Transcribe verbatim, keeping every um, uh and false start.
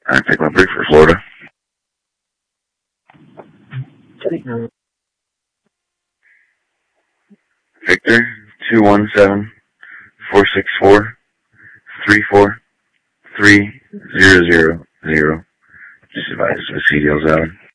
I take my break for Florida. Victor, two one seven, four six four, three four three zero zero zero. Just advise the C D L's out.